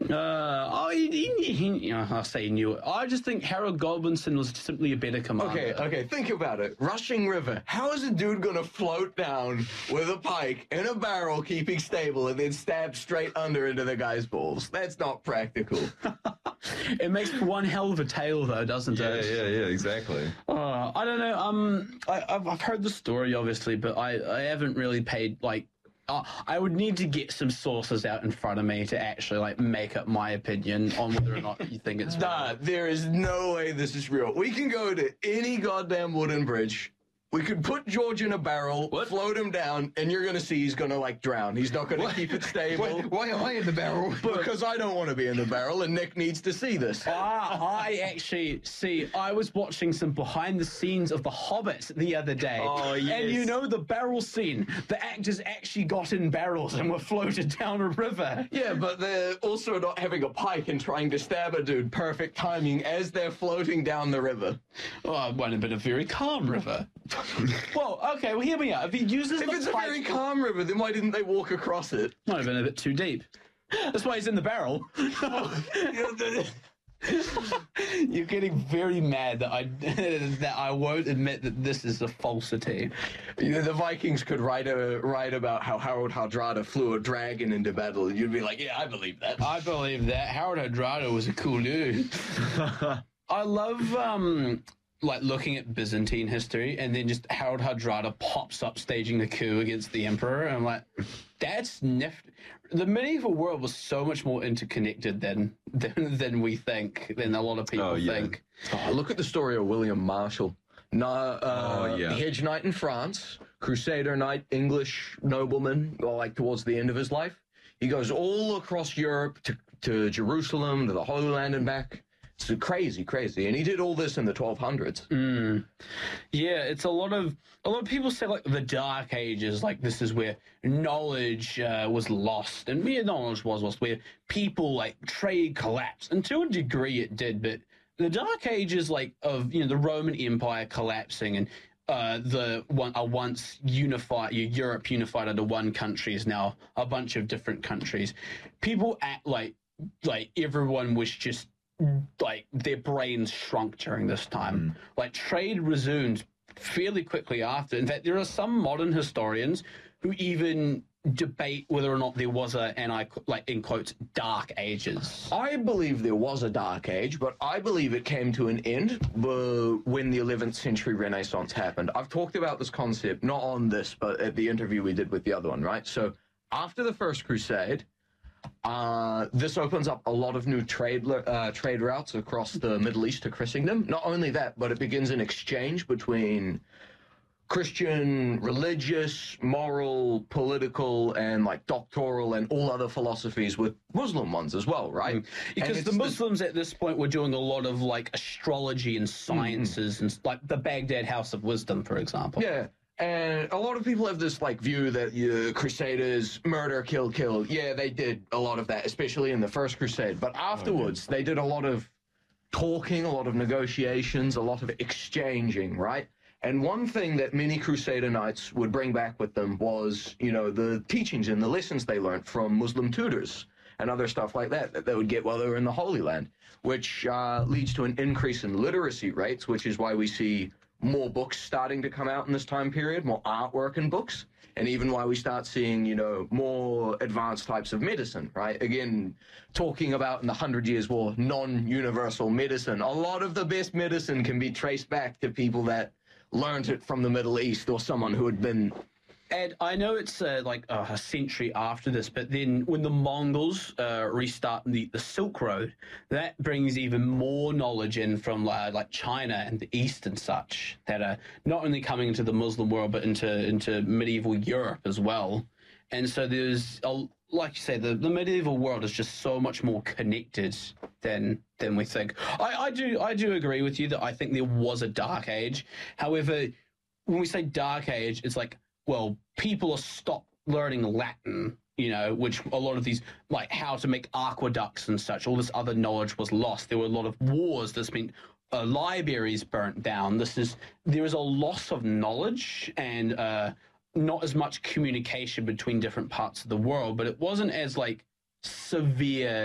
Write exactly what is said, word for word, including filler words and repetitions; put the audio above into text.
Uh, oh, he, he, he, I'll say he knew it. I just think Harold Godwinson was simply a better commander. Okay, okay, think about it. Rushing River. How is a dude gonna float down with a pike in a barrel, keeping stable, and then stab straight under into the guy's balls? That's not practical. It makes one hell of a tale, though, doesn't Yeah, it? yeah, yeah, exactly. Uh, I don't know. Um, I, I've, I've heard the story, obviously, but I, I haven't really paid, like, uh, I would need to get some sources out in front of me to actually, like, make up my opinion on whether or not you think it's real. Nah, there is no way this is real. We can go to any goddamn wooden bridge. We could put George in a barrel, What? float him down, and you're gonna see he's gonna, like, drown. He's not gonna keep it stable. Why, why am I in the barrel? Because I don't want to be in the barrel, and Nick needs to see this. Ah, I actually see. I was watching some behind the scenes of The Hobbit the other day. Oh, And yes. you know the barrel scene. The actors actually got in barrels and were floated down a river. Yeah, but they're also not having a pike and trying to stab a dude. Perfect timing as they're floating down the river. Oh, it might have been a very calm river. Well, okay, well, hear me out. If he uses If the it's a pike, very calm river, then why didn't they walk across it? might have been a bit too deep. That's why he's in the barrel. You're getting very mad that I that I won't admit that this is a falsity. You know, the Vikings could write a write about how Harold Hardrada flew a dragon into battle. You'd be like, yeah, I believe that. I believe that Harold Hardrada was a cool dude. I love um like looking at Byzantine history, and then just Harold Hardrada pops up staging the coup against the emperor, and I'm like, that's nifty. The medieval world was so much more interconnected than than, than we think, than a lot of people Oh, yeah. think. Oh, look at the story of William Marshall. Nah, uh, Oh, yeah. hedge knight in France, crusader knight, English nobleman, well, like towards the end of his life. He goes all across Europe to, to Jerusalem, to the Holy Land and back. It's crazy, crazy. And he did all this in the twelve hundreds. Mm. Yeah, it's a lot of a lot of people say like the Dark Ages, like this is where knowledge uh, was lost, and yeah, knowledge was lost, where people like trade collapsed, and to a degree it did, but the Dark Ages, like of you know the Roman Empire collapsing and uh, the one a once unified Europe unified under one country is now a bunch of different countries. People act like like everyone was just like their brains shrunk during this time. Mm. Like trade resumed fairly quickly after. In fact, there are some modern historians who even debate whether or not there was a, and I like in quotes, dark ages. I believe there was a dark age, but I believe it came to an end uh, when the eleventh century Renaissance happened. I've talked about this concept, not on this, but at the interview we did with the other one, right? So after the First Crusade, Uh, this opens up a lot of new trade uh, trade routes across the Middle East to Christendom. Not only that, but it begins an exchange between Christian, religious, moral, political, and like doctoral and all other philosophies with Muslim ones as well, right? Because the Muslims at this point were doing a lot of like astrology and sciences mm-hmm. and like the Baghdad House of Wisdom, for example. Yeah. And a lot of people have this like view that uh, Crusaders murder, kill, kill. Yeah, they did a lot of that, especially in the First Crusade. But afterwards, oh, yeah. they did a lot of talking, a lot of negotiations, a lot of exchanging, right? And one thing that many Crusader knights would bring back with them was, you know, the teachings and the lessons they learned from Muslim tutors and other stuff like that that they would get while they were in the Holy Land, which uh, leads to an increase in literacy rates, which is why we see more books starting to come out in this time period, more artwork and books, and even why we start seeing, you know, more advanced types of medicine, right? Again, talking about in the Hundred Years' War, non-universal medicine. A lot of the best medicine can be traced back to people that learned it from the Middle East or someone who had been... Ed, I know it's uh, like uh, a century after this, but then when the Mongols uh, restart the, the Silk Road, that brings even more knowledge in from uh, like China and the East and such that are not only coming into the Muslim world, but into, into medieval Europe as well. And so there's, a, like you say, the, the medieval world is just so much more connected than than we think. I, I do I do agree with you that I think there was a dark age. However, when we say dark age, it's like, well, people are stopped learning Latin, you know, which a lot of these, like how to make aqueducts and such, all this other knowledge was lost. There were a lot of wars. There's been uh, libraries burnt down. This is, there is a loss of knowledge and uh, not as much communication between different parts of the world, but it wasn't as like severe